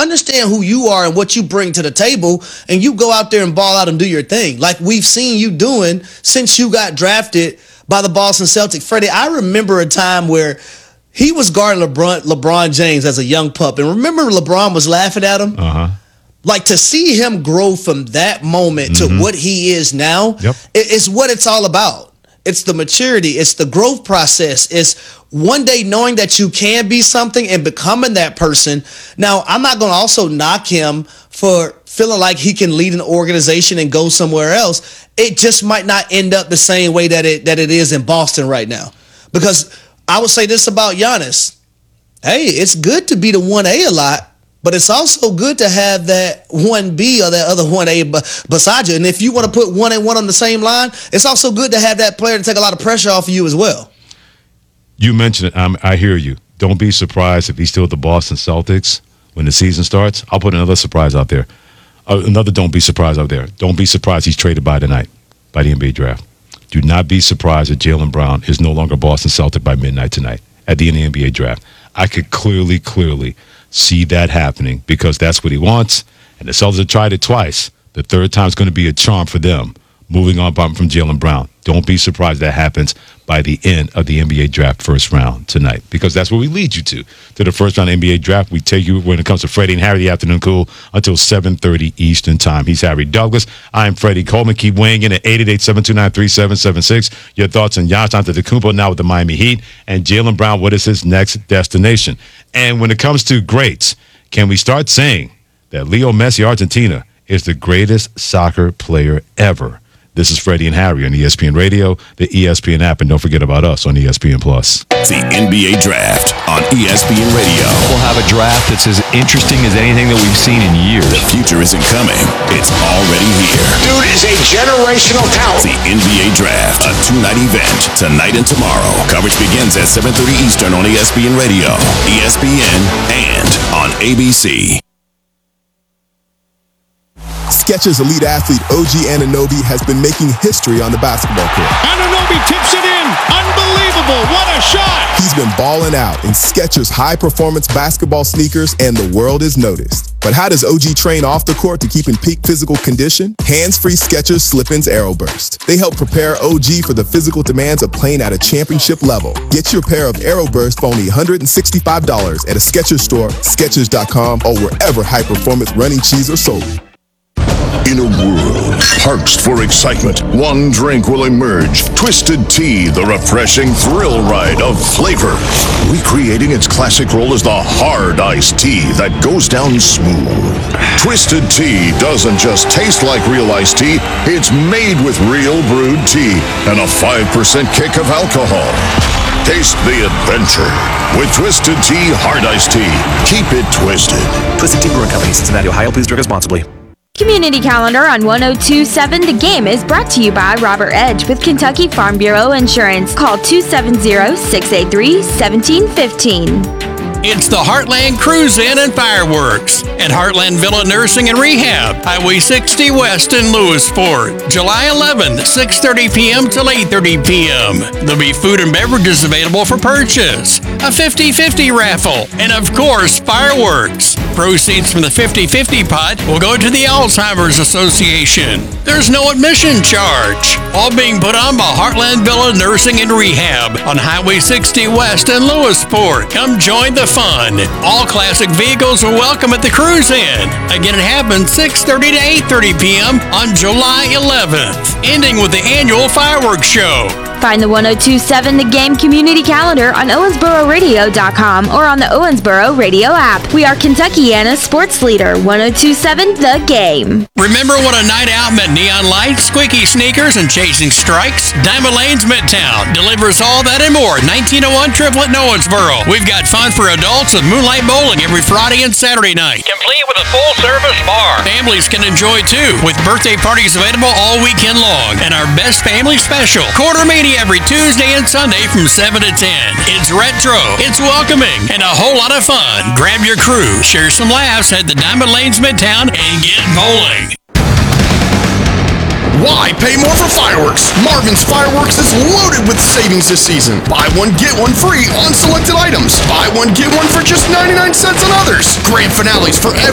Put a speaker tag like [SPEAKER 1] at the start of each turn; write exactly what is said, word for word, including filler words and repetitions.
[SPEAKER 1] understand who you are and what you bring to the table, and you go out there and ball out and do your thing. Like we've seen you doing since you got drafted by the Boston Celtics. Freddie, I remember a time where he was guarding LeBron, LeBron James as a young pup. And remember LeBron was laughing at him?
[SPEAKER 2] Uh-huh.
[SPEAKER 1] Like to see him grow from that moment mm-hmm. to what he is now,
[SPEAKER 2] yep.
[SPEAKER 1] it's what it's all about. It's the maturity. It's the growth process. It's one day knowing that you can be something and becoming that person. Now, I'm not going to also knock him for feeling like he can lead an organization and go somewhere else. It just might not end up the same way that it that it is in Boston right now. Because I would say this about Giannis. Hey, it's good to be the one A a lot, but it's also good to have that one B or that other one A beside you. And if you want to put one and one on the same line, it's also good to have that player to take a lot of pressure off of you as well.
[SPEAKER 2] You mentioned it. Um, I hear you. Don't be surprised if he's still at the Boston Celtics when the season starts. I'll put another surprise out there. Uh, another don't be surprised out there. Don't be surprised he's traded by tonight, by the N B A draft. Do not be surprised that Jaylen Brown is no longer Boston Celtic by midnight tonight at the N B A draft. I could clearly, clearly see that happening because that's what he wants. And the Celtics have tried it twice. The third time is going to be a charm for them. Moving on from Jaylen Brown. Don't be surprised that happens by the end of the N B A draft first round tonight because that's where we lead you to. To the first round N B A draft, we take you when it comes to Freddie and Harry, the afternoon cool, until seven thirty Eastern time. He's Harry Douglas. I'm Freddie Coleman. Keep weighing in at eight eight eight, seven two nine, three seven seven six. Your thoughts on Giannis Antetokounmpo now with the Miami Heat and Jaylen Brown. What is his next destination? And when it comes to greats, can we start saying that Leo Messi, Argentina, is the greatest soccer player ever? This is Freddie and Harry on E S P N Radio, the E S P N app, and don't forget about us on E S P N Plus.
[SPEAKER 3] The N B A Draft on E S P N Radio.
[SPEAKER 4] We'll have a draft that's as interesting as anything that we've seen in years.
[SPEAKER 3] The future isn't coming. It's already here.
[SPEAKER 5] Dude is a generational talent.
[SPEAKER 3] The N B A Draft, a two-night event, tonight and tomorrow. Coverage begins at seven thirty Eastern on E S P N Radio, E S P N, and on A B C.
[SPEAKER 6] Skechers elite athlete O G Anunoby has been making history on the basketball court.
[SPEAKER 7] Anunoby tips it in. Unbelievable. What a shot.
[SPEAKER 6] He's been balling out in Skechers high-performance basketball sneakers, and the world has noticed. But how does O G train off the court to keep in peak physical condition? Hands-free Skechers Slip-ins AeroBurst. They help prepare O G for the physical demands of playing at a championship level. Get your pair of AeroBurst for only one hundred sixty-five dollars at a Skechers store, Skechers dot com, or wherever high-performance running shoes are sold.
[SPEAKER 8] In a world parched for excitement, one drink will emerge. Twisted Tea, the refreshing thrill ride of flavor. Recreating its classic role as the hard iced tea that goes down smooth. Twisted Tea doesn't just taste like real iced tea, it's made with real brewed tea and a five percent kick of alcohol. Taste the adventure with Twisted Tea Hard Iced Tea. Keep it twisted.
[SPEAKER 9] Twisted Tea Brewing Company, Cincinnati, Ohio. Please drink responsibly.
[SPEAKER 10] Community Calendar on one oh two point seven The Game is brought to you by Robert Edge with Kentucky Farm Bureau Insurance. Call two seven zero, six eight three, one seven one five.
[SPEAKER 11] It's the Heartland Cruise In and Fireworks at Heartland Villa Nursing and Rehab, Highway sixty West in Lewisport, July eleventh, six thirty p.m. till eight thirty p.m. There'll be food and beverages available for purchase, a fifty-fifty raffle, and of course, fireworks. Proceeds from the fifty-fifty pot will go to the Alzheimer's Association. There's no admission charge. All being put on by Heartland Villa Nursing and Rehab on Highway sixty West in Lewisport. Come join the fun. All classic vehicles are welcome at the Cruise In. Again, it happens six thirty to eight thirty p.m. on July eleventh, ending with the annual fireworks show.
[SPEAKER 10] Find the one oh two point seven The Game Community Calendar on owensboro radio dot com or on the Owensboro Radio app. We are Kentuckiana's sports leader, one oh two point seven The Game.
[SPEAKER 11] Remember what a night out meant? Neon lights, squeaky sneakers, and chasing strikes? Diamond Lanes Midtown delivers all that and more. nineteen oh one Triplet in Owensboro. We've got fun for adults with moonlight bowling every Friday and Saturday night, complete with a full-service bar. Families can enjoy too, with birthday parties available all weekend long. And our best family special, Quarter Media every Tuesday and Sunday from seven to ten. It's retro, it's welcoming, and a whole lot of fun. Grab your crew, share some laughs at the Diamond Lanes Midtown, and get bowling.
[SPEAKER 12] Why pay more for fireworks? Marvin's Fireworks is loaded with savings this season. Buy one, get one free on selected items. Buy one, get one for just ninety-nine cents on others. Grand finales for every